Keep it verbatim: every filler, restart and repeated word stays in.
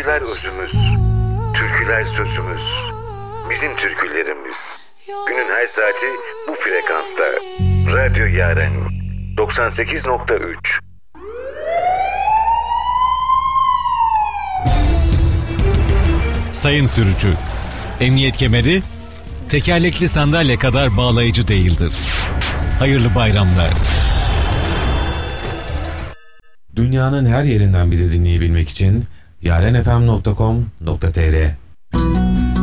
Türküler özümüz, türküler sözümüz, bizim türkülerimiz. Günün her saati bu frekansta. Radyo Yaren doksan sekiz nokta üç. Sayın sürücü, emniyet kemeri tekerlekli sandalye kadar bağlayıcı değildir. Hayırlı bayramlar. Dünyanın her yerinden bizi dinleyebilmek için yarenfm nokta com nokta tr